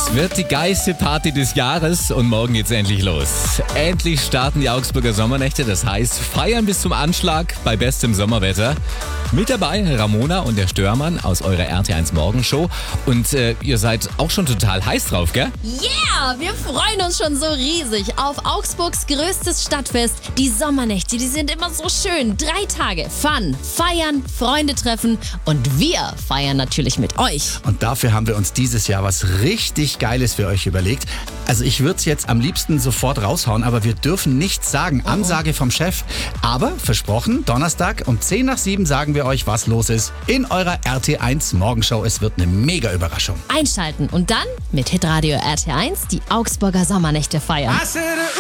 Es wird die geilste Party des Jahres und morgen geht's endlich los. Endlich starten die Augsburger Sommernächte, das heißt feiern bis zum Anschlag bei bestem Sommerwetter. Mit dabei Ramona und der Störmann aus eurer RT1 Morgenshow. Und ihr seid auch schon total heiß drauf, gell? Yeah, wir freuen uns schon so riesig auf Augsburgs größtes Stadtfest. Die Sommernächte, die sind immer so schön. 3 Tage Fun, feiern, Freunde treffen und wir feiern natürlich mit euch. Und dafür haben wir uns dieses Jahr was richtig Geiles für euch überlegt. Also ich würde es jetzt am liebsten sofort raushauen, aber wir dürfen nichts sagen. Ansage vom Chef. Aber versprochen, Donnerstag um 10 nach 7 sagen wir euch, was los ist in eurer RT1 Morgenshow. Es wird eine mega Überraschung. Einschalten und dann mit Hitradio RT1 die Augsburger Sommernächte feiern.